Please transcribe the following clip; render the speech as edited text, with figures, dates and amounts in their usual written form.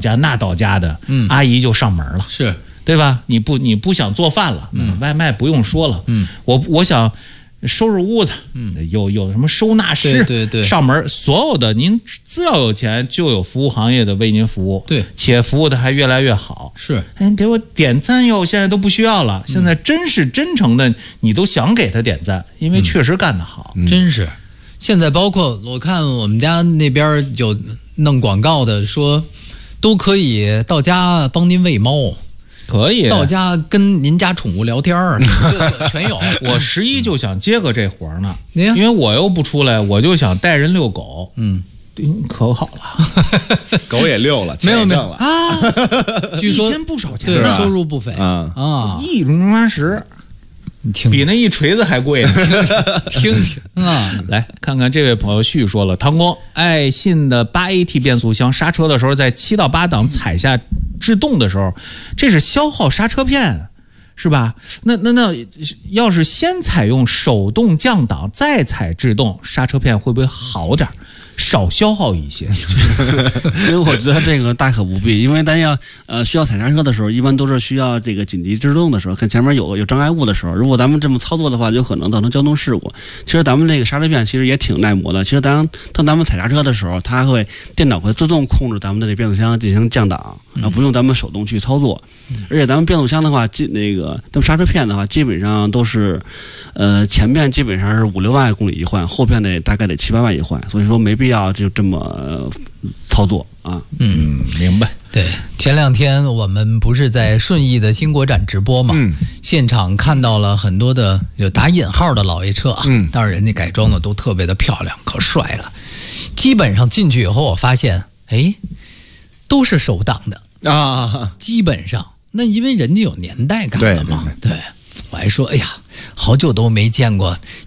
家那到家的，阿姨就上门了， 是对吧？你不想做饭了，外卖不用说了，我想收拾屋子，有什么收纳师， 对， 上门所有的，您只要有钱，就有服务行业的为您服务， 对， 且服务的还越来越好。 是， 给我点赞哟，现在都不需要了，现在真是真诚的，你都想给他点赞，因为确实干得好， 真是。现在包括我看我们家那边有弄广告的说，都可以到家帮您喂猫。 可以到家跟您家宠物聊天全有。 我11就想接个这活呢，因为我又不出来，我就想带人遛狗。可好了， 狗也遛了， 没有了啊！ 据说一天不少钱， 对，收入不菲啊 ，180，比那一锤子还贵呢。 听啊！ 来看看这位朋友旭说了，唐工爱信的8AT 变速箱刹车的时候，在7到8档踩下制动的时候，这是消耗刹车片，是吧？那要是先采用手动降档再踩制动，刹车片会不会好点？少消耗一些。 其实我觉得这个大可不必，因为咱要需要踩刹车的时候，一般都是需要这个紧急制动的时候，看前面有障碍物的时候，如果咱们这么操作的话，有可能造成交通事故。其实咱们这个刹车片其实也挺耐磨的。其实当咱们踩刹车的时候，电脑会自动控制咱们的这变速箱进行降档，不用咱们手动去操作。而且咱们变速箱的话，咱们刹车片的话，基本上都是前片基本上是5-6万公里一换，后片大概得7-8万一换，所以说没必要就这么操作啊。 明白。 对，前2天我们不是在顺义的新国展直播嘛，现场看到了很多的有打引号的老爷车，但是人家改装的都特别的漂亮，可帅了。基本上进去以后，我发现，都是手挡的啊， 基本上。那因为人家有年代感了嘛，对，我还说，哎呀，好久都没见过